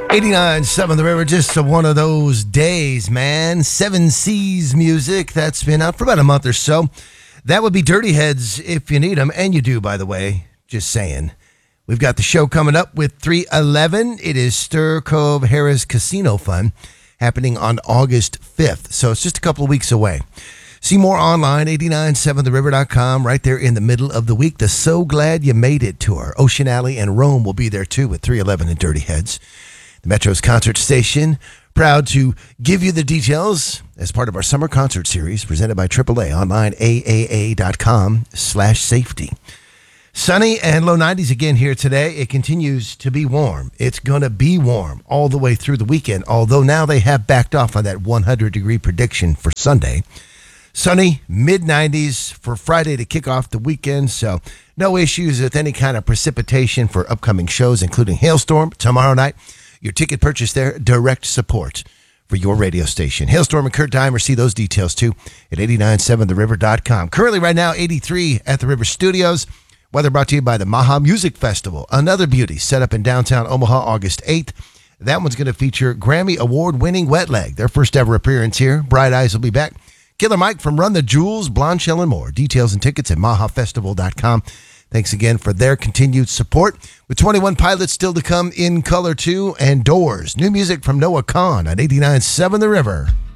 89.7 The River, just one of those days, man. Seven Seas music that's been out for about a month or so. That would be Dirty Heads if you need them, and you do, by the way. Just saying. We've got the show coming up with 311. It is Stir Cove Harris Casino Fun happening on August 5th, so it's just a couple of weeks away. See more online, 897theriver.com, right there in the middle of the week. The So Glad You Made It tour. Ocean Alley and Rome will be there too with 311 and Dirty Heads. The Metro's concert station, proud to give you the details as part of our summer concert series presented by AAA, online aaa.com/safety. Sunny and low 90s again here today. It continues to be warm. It's going to be warm all the way through the weekend, although now they have backed off on that 100-degree prediction for Sunday. Sunny, mid-90s for Friday to kick off the weekend, so no issues with any kind of precipitation for upcoming shows, including Hailstorm tomorrow night. Your ticket purchase there, direct support for your radio station. Hailstorm and Kurt Dimer, see those details too at 897theriver.com. Currently right now, 83 at the River Studios. Weather brought to you by the Maha Music Festival. Another beauty set up in downtown Omaha August 8th. That one's going to feature Grammy Award-winning Wet Leg. Their first ever appearance here. Bright Eyes will be back. Killer Mike from Run the Jewels, Blonde Shell, and more. Details and tickets at mahafestival.com. Thanks again for their continued support. With 21 Pilots still to come in color too, and Doors. New music from Noah Kahan on 89.7 The River.